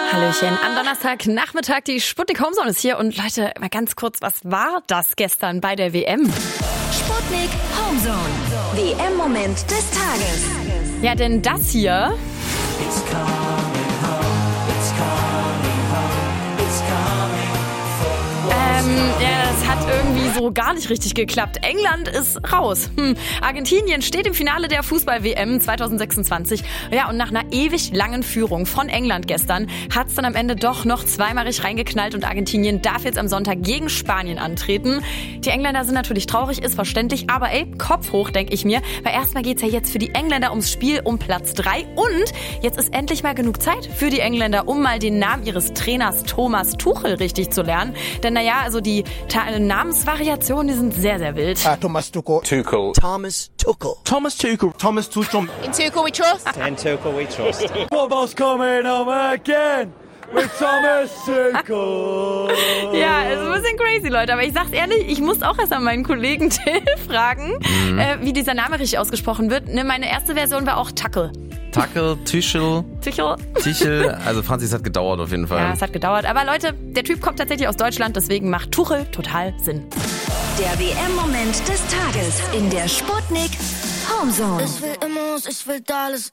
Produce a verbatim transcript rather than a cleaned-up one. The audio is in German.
Hallöchen, am Donnerstagnachmittag, die Sputnik Homezone ist hier und Leute, mal ganz kurz, was war das gestern bei der W M? Sputnik Homezone, W M-Moment des Tages. Ja, denn das hier... It's coming home, it's coming home, it's coming for Ähm, ja, das hat irgendwie so gar nicht richtig geklappt. England ist raus. Hm. Argentinien steht im Finale der Fußball-W M zwanzig sechsundzwanzig. Ja, und nach einer ewig langen Führung von England gestern hat es dann am Ende doch noch zweimal richtig reingeknallt und Argentinien darf jetzt am Sonntag gegen Spanien antreten. Die Engländer sind natürlich traurig, ist verständlich, aber ey, Kopf hoch, denke ich mir, weil erstmal geht's ja jetzt für die Engländer ums Spiel um Platz drei und jetzt ist endlich mal genug Zeit für die Engländer, um mal den Namen ihres Trainers Thomas Tuchel richtig zu lernen. Denn naja, also die Ta- Namensvariationen, die sind sehr, sehr wild. Uh, Thomas Tuchel. Tuchel. Thomas Tuchel. Thomas Tuchel. Thomas Tuchel. In Tuchel we trust. And Tuchel we trust. Football's coming home again with Thomas Tuchel. Ja, ist ein bisschen crazy, Leute. Aber ich sag's ehrlich, ich muss auch erst an meinen Kollegen Till fragen, mhm. äh, wie dieser Name richtig ausgesprochen wird. Ne, meine erste Version war auch Tuchel. Tuchel, Tuchel, Tuchel. Tuchel. Also Franzi, es hat gedauert auf jeden Fall. Ja, es hat gedauert. Aber Leute, der Typ kommt tatsächlich aus Deutschland, deswegen macht Tuchel total Sinn. Der W M-Moment des Tages in der Sputnik Homezone. Ich will immer, ich will alles.